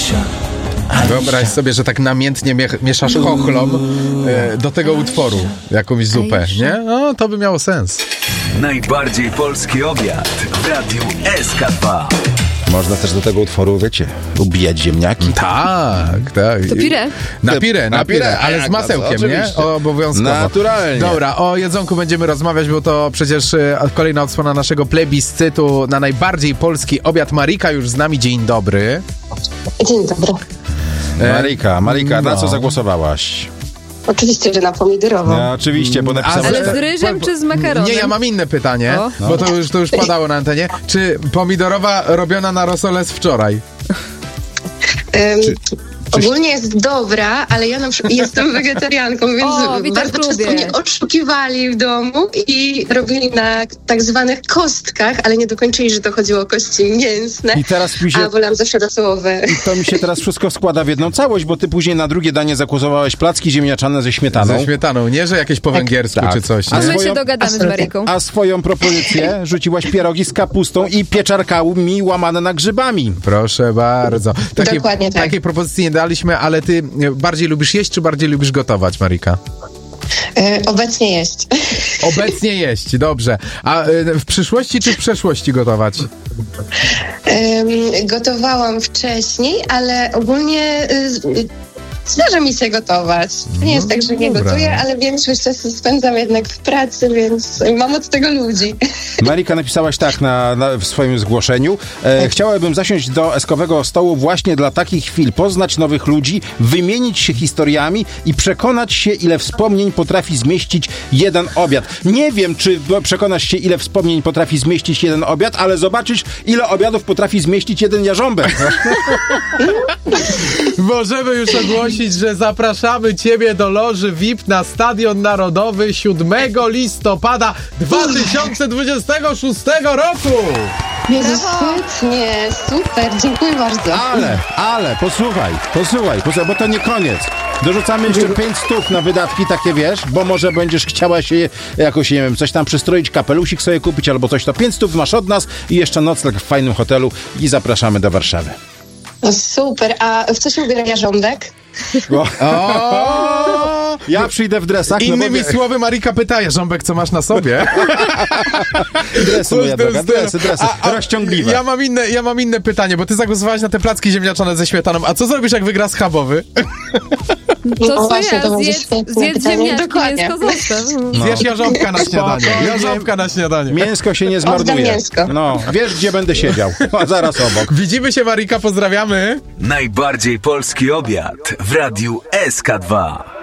Wyobraź sobie, że tak namiętnie mieszasz chochlom do tego utworu jakąś zupę, nie? No, to by miało sens. Najbardziej polski obiad w Radiu SK2. Można też do tego utworu, wiecie, ubijać ziemniaki. Tak. To pire. Na pirę, ale z masełkiem, nie? Obowiązkowo. Naturalnie. Dobra, o jedzonku będziemy rozmawiać, bo to przecież kolejna odsłona naszego plebiscytu na najbardziej polski obiad. Marika już z nami, dzień dobry. Dzień dobry. Marika, na co zagłosowałaś? Oczywiście, że na pomidorową. No, oczywiście, bo napisałaś... Ale z ryżem czy z makaronem? Nie, ja mam inne pytanie, bo to już padało na antenie. Czy pomidorowa robiona na rosole z wczoraj? Ogólnie jest dobra, ale ja na przykład jestem wegetarianką, więc bardzo często mnie oszukiwali w domu i robili na tak zwanych kostkach, ale nie dokończyli, że to chodziło o kości mięsne, I teraz mi się... a wolałam zawsze rosołowe. I to mi się teraz wszystko składa w jedną całość, bo ty później na drugie danie zagłosowałeś placki ziemniaczane ze śmietaną. Ze śmietaną, nie? Że jakieś po węgiersku czy coś. A Nie? my się dogadamy z Mariką. A swoją propozycję rzuciłaś pierogi z kapustą i pieczarkami łamane na grzybami. Proszę bardzo. Dokładnie tak. Takiej propozycji nie daliśmy, ale ty bardziej lubisz jeść, czy bardziej lubisz gotować, Marika? Obecnie jeść. Obecnie jeść, dobrze. A w przyszłości czy w przeszłości gotować? Gotowałam wcześniej, ale ogólnie zdarza mi się gotować. To nie jest tak, że nie gotuję, ale większość czasu spędzam jednak w pracy, więc mam od tego ludzi. Marika, napisałaś tak w swoim zgłoszeniu. Chciałabym zasiąść do eskowego stołu właśnie dla takich chwil, poznać nowych ludzi, wymienić się historiami i przekonać się, ile wspomnień potrafi zmieścić jeden obiad. Nie wiem, czy przekonasz się, ile wspomnień potrafi zmieścić jeden obiad, ale zobaczysz, ile obiadów potrafi zmieścić jeden jarząbek. Możemy już ogłosić, że zapraszamy Ciebie do loży VIP na Stadion Narodowy 7 listopada 2026 roku! Jezu, świetnie, super, dziękuję bardzo. Ale, posłuchaj, bo to nie koniec. Dorzucamy jeszcze 500 na wydatki takie, wiesz, bo może będziesz chciała się jakoś, nie wiem, coś tam przystroić, kapelusik sobie kupić albo coś, to 500 masz od nas i jeszcze nocleg w fajnym hotelu i zapraszamy do Warszawy. No super, a w co się ubiera jarząbek? Ja przyjdę w dresach. Innymi słowy, Marika pyta, Jarząbek, co masz na sobie? Dresy, moja droga, dresy, rozciągliwe. Ja mam inne pytanie, bo ty zagłosowałaś na te placki ziemniaczane ze śmietaną, a co zrobisz, jak wygra schabowy? To właśnie, to będzie zjedz ziemniaczki, mięsko zostaw. Zjesz jarząbka na śniadanie. Jarząbka na śniadanie. Mięsko się nie zmarnuje. Mięsko. No, wiesz, gdzie będę siedział. A zaraz obok. Widzimy się, Marika, pozdrawiamy. Najbardziej polski obiad w Radiu SK2.